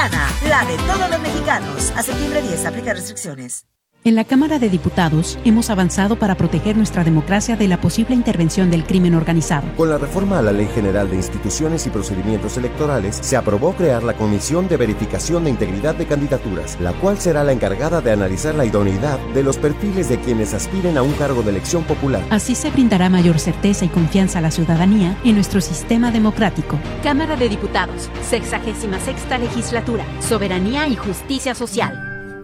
mexicana, la de todos los mexicanos. A septiembre 10, aplica restricciones. En la Cámara de Diputados hemos avanzado para proteger nuestra democracia de la posible intervención del crimen organizado. Con la reforma a la Ley General de Instituciones y Procedimientos Electorales, se aprobó crear la Comisión de Verificación de Integridad de Candidaturas, la cual será la encargada de analizar la idoneidad de los perfiles de quienes aspiren a un cargo de elección popular. Así se brindará mayor certeza y confianza a la ciudadanía en nuestro sistema democrático. Cámara de Diputados, 66ª Legislatura, Soberanía y Justicia Social.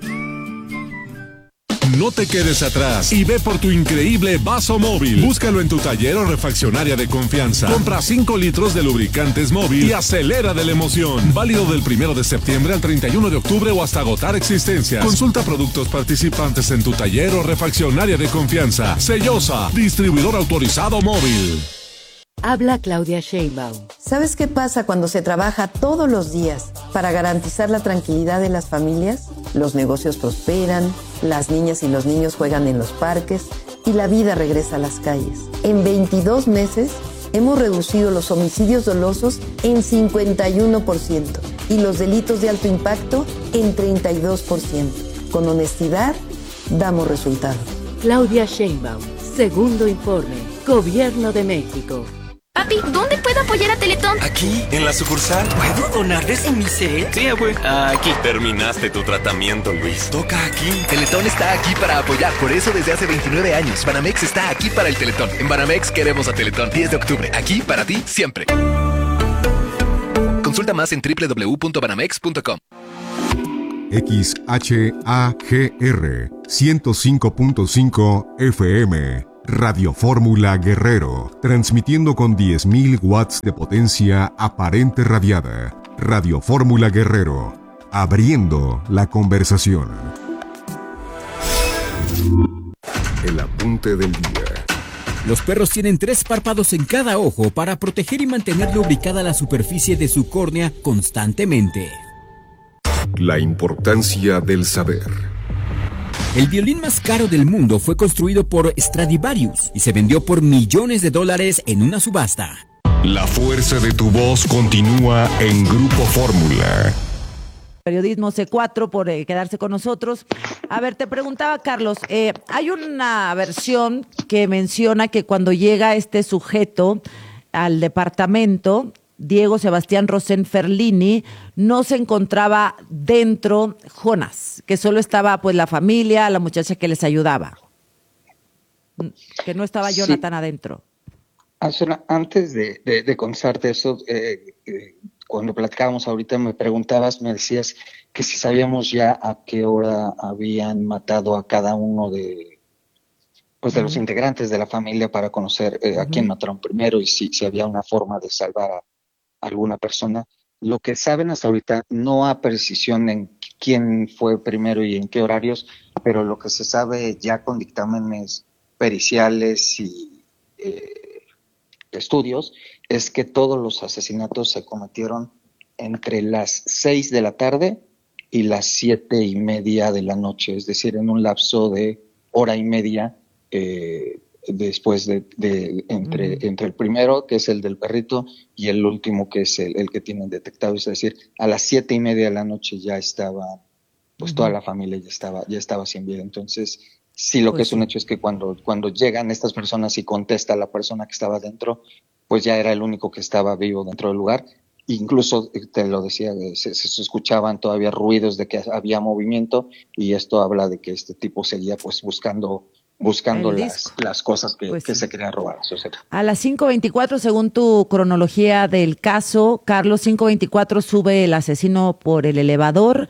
No te quedes atrás y ve por tu increíble vaso móvil. Búscalo en tu taller o refaccionaria de confianza. Compra 5 litros de lubricantes móvil y acelera de la emoción. Válido del 1 de septiembre al 31 de octubre o hasta agotar existencia. Consulta productos participantes en tu taller o refaccionaria de confianza. Sellosa, distribuidor autorizado móvil. Habla Claudia Sheinbaum. ¿Sabes qué pasa cuando se trabaja todos los días para garantizar la tranquilidad de las familias? Los negocios prosperan, las niñas y los niños juegan en los parques y la vida regresa a las calles. En 22 meses hemos reducido los homicidios dolosos en 51% y los delitos de alto impacto en 32%. Con honestidad, damos resultados. Claudia Sheinbaum, segundo informe, Gobierno de México. Papi, ¿dónde puedo apoyar a Teletón? Aquí, en la sucursal. ¿Puedo donar desde mi set? Sí, abue. Aquí. Terminaste tu tratamiento, Luis. Toca aquí. Teletón está aquí para apoyar. Por eso desde hace 29 años, Banamex está aquí para el Teletón. En Banamex queremos a Teletón. 10 de octubre. Aquí para ti, siempre. Consulta más en www.banamex.com. XHAGR 105.5 FM Radio Fórmula Guerrero, transmitiendo con 10.000 watts de potencia aparente radiada. Radio Fórmula Guerrero, abriendo la conversación. El apunte del día. Los perros tienen 3 párpados en cada ojo para proteger y mantener lubricada la superficie de su córnea constantemente. La importancia del saber. El violín más caro del mundo fue construido por Stradivarius y se vendió por millones de dólares en una subasta. La fuerza de tu voz continúa en Grupo Fórmula. Periodismo C4 por quedarse con nosotros. A ver, te preguntaba, Carlos, hay una versión que menciona que cuando llega este sujeto al departamento, Diego Sebastián Rosén Ferlini, no se encontraba dentro Jonas, que solo estaba pues la familia, la muchacha que les ayudaba, que no estaba Jonathan adentro. Antes de contestarte eso, cuando platicábamos ahorita me preguntabas, me decías que si sabíamos ya a qué hora habían matado a cada uno de los integrantes de la familia para conocer a quién mataron primero y si había una forma de salvar a alguna persona. Lo que saben hasta ahorita, no a precisión en quién fue primero y en qué horarios, pero lo que se sabe ya con dictámenes periciales y estudios es que todos los asesinatos se cometieron entre las 6 de la tarde y las 7:30 de la noche, es decir, en un lapso de hora y media después entre el primero, que es el del perrito, y el último, que es el que tienen detectado. Es decir, a las 7:30 de la noche ya estaba, toda la familia ya estaba sin vida. Entonces, sí, lo que es un hecho es que cuando llegan estas personas y contesta la persona que estaba dentro, pues ya era el único que estaba vivo dentro del lugar. Incluso, te lo decía, se escuchaban todavía ruidos de que había movimiento, y esto habla de que este tipo seguía pues buscando las cosas que se querían robar. A las 5:24, según tu cronología del caso, Carlos, 5:24 sube el asesino por el elevador.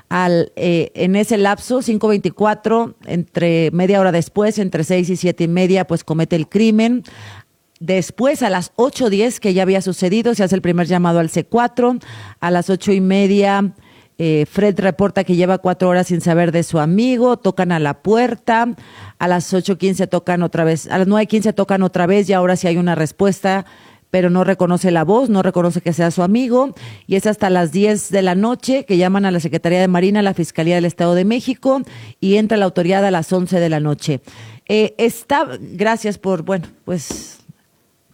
En ese lapso, 5:24, entre media hora después, entre 6 y 7:30, pues comete el crimen. Después, a las 8:10, que ya había sucedido, se hace el primer llamado al C4. A las 8:30, Fred reporta que lleva 4 horas sin saber de su amigo. Tocan a la puerta. A las 8:15 tocan otra vez. A las 9:15 tocan otra vez, y ahora sí hay una respuesta, pero no reconoce la voz, no reconoce que sea su amigo. Y es hasta las 10 de la noche que llaman a la Secretaría de Marina, a la Fiscalía del Estado de México, y entra la autoridad a las 11 de la noche. Gracias por,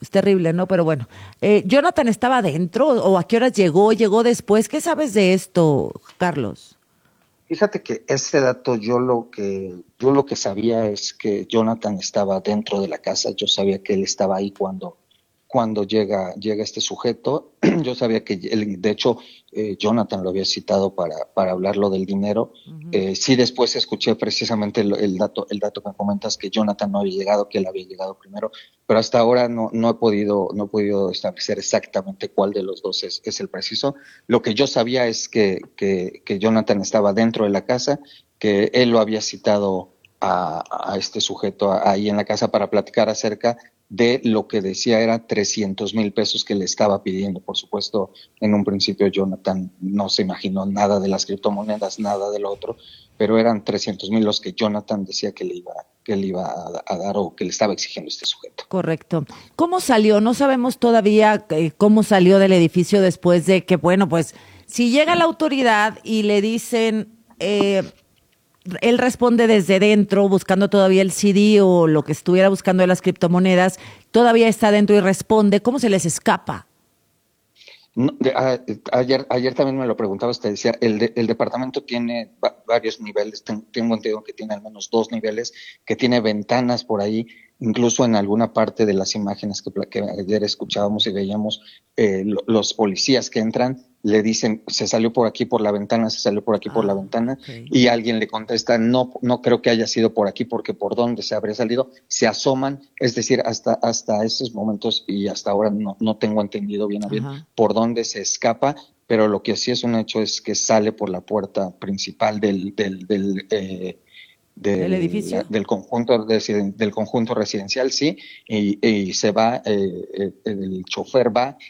Es terrible, ¿no? Pero bueno, ¿Jonathan estaba adentro o a qué horas llegó? ¿Llegó después? ¿Qué sabes de esto, Carlos? Fíjate que este dato yo lo que sabía es que Jonathan estaba dentro de la casa. Yo sabía que él estaba ahí cuando llega este sujeto. Yo sabía que de hecho Jonathan lo había citado para hablarlo del dinero. Uh-huh. Sí, después escuché precisamente el dato que me comentas, que Jonathan no había llegado, que él había llegado primero, pero hasta ahora no he podido establecer exactamente cuál de los dos es el preciso. Lo que yo sabía es que Jonathan estaba dentro de la casa, que él lo había citado a este sujeto ahí en la casa para platicar acerca de lo que decía era 300,000 pesos que le estaba pidiendo. Por supuesto, en un principio Jonathan no se imaginó nada de las criptomonedas, nada de lo otro, pero eran 300,000 los que Jonathan decía que le iba a dar o que le estaba exigiendo este sujeto. Correcto. ¿Cómo salió? No sabemos todavía cómo salió del edificio después de que, bueno, pues si llega la autoridad y le dicen... él responde desde dentro, buscando todavía el CD o lo que estuviera buscando de las criptomonedas, todavía está dentro y responde. ¿Cómo se les escapa? No, ayer también me lo preguntaba, usted decía, el departamento tiene varios niveles, tengo entendido que tiene al menos 2 niveles, que tiene ventanas por ahí, incluso en alguna parte de las imágenes que ayer escuchábamos y veíamos, los policías que entran le dicen, se salió por aquí por la ventana, se salió por aquí por la ventana, okay. Y alguien le contesta, no creo que haya sido por aquí, porque por dónde se habría salido, se asoman, es decir, hasta esos momentos y hasta ahora no tengo entendido bien por dónde se escapa, pero lo que sí es un hecho es que sale por la puerta principal del edificio, del conjunto residencial, sí, y se va, el chofer va